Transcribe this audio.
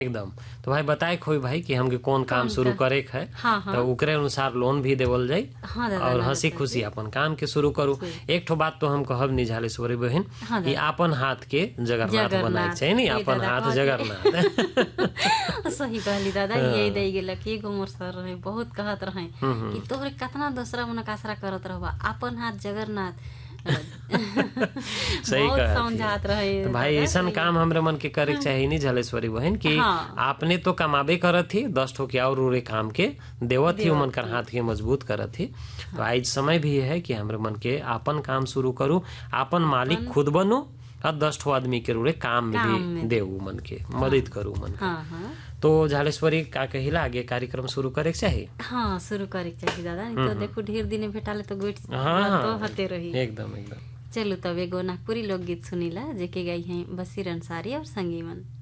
एकदम। तो भाई बताए खोई भाई कि हमके कौन काम शुरू करे है। हाँ। तो ओकरे अनुसार लोन भी देवल जाई। हाँ दादा, और ना हंसी दादा खुशी जी। अपन काम के शुरू करू। एक ठो बात तो हम कहब निझालेश्वरी बहन हाँ कि दादा। आपन हाथ के जगरनाथ बनाए जगरनाथ चाहिए नी, ए अपन दादा हाथ कहत जगरनाथ। सही कहली दादा। यही दई गेला कि एगो मोर सर रहे बहुत कहत रहे कि तोहरे कितना दूसरा मन कासरा करत रहबा, अपन हाथ जगरनाथ। सही बहुत कहत समझात रहे तो भाई दादा, ऐसा सही काम हमरे मन के करे के चाहिए नहीं झलेश्वरी बहन कि हाँ। आपने तो कमाबे करत थी 10 ठो के और उरे काम के देवत ही उमन कर थी। हाथ के मजबूत करत थी। तो आज समय भी है कि हमरे मन के आपन काम शुरू करू, आपन मालिक खुद बनू और 10 ठो आदमी के रूरे काम में भी देऊ मन के मदद करू मन के। हाँ। तो झालेश्वरी का कहिला आगे कार्यक्रम शुरू करे के चाहिए। हाँ शुरू करे के चाहिए दादा, नहीं तो देखो ढेर दिन भेटाले तो गोट हाँ तो हते रही। एकदम एकदम। चलो तब एगो नागपुरी लोकगीत सुनीला जेके गई हैं बशीर अंसारी और संगीमन।